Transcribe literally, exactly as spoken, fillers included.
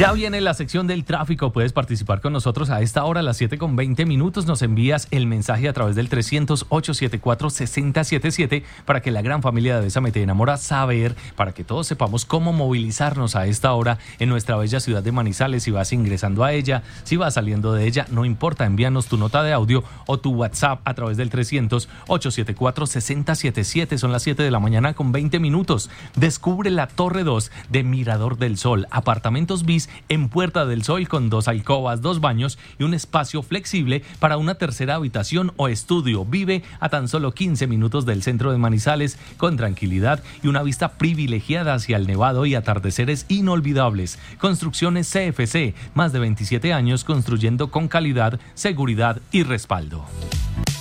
Ya viene la sección del tráfico. Puedes participar con nosotros a esta hora, a las siete con veinte minutos. Nos envías el mensaje a través del trescientos, ochocientos setenta y cuatro, sesenta setenta y siete para que la gran familia de Besa Me Te Enamora saber, para que todos sepamos cómo movilizarnos a esta hora en nuestra bella ciudad de Manizales. Si vas ingresando a ella, si vas saliendo de ella, no importa. Envíanos tu nota de audio o tu WhatsApp a través del trescientos, ochocientos setenta y cuatro, sesenta setenta y siete. Son las siete de la mañana con veinte minutos. Descubre la Torre dos de Mirador del Sol. Apartamentos bis en Puerta del Sol con dos alcobas, dos baños y un espacio flexible para una tercera habitación o estudio. Vive a tan solo quince minutos del centro de Manizales con tranquilidad y una vista privilegiada hacia el nevado y atardeceres inolvidables. Construcciones C F C, más de veintisiete años construyendo con calidad, seguridad y respaldo.